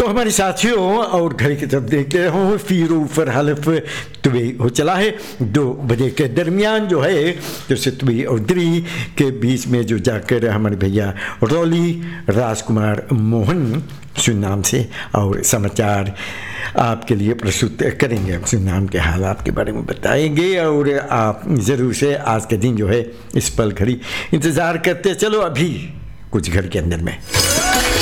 हमारे साथियों और घड़ी की तरफ देख रहे हो, फिर ऊपर हलफ तुबे हो चला है 2 बजे के दरमियान जो है, तो सितवी और द्री के बीच में जो जाकर हमारे भैया रौली राजकुमार मोहन सुनाम से और समाचार आपके लिए प्रस्तुत करेंगे। सुनाम के हालात के बारे में बताएंगे और आप ज़रूर से आज के दिन जो है इस पल घड़ी इंतज़ार करते चलो। अभी कुछ घर के अंदर में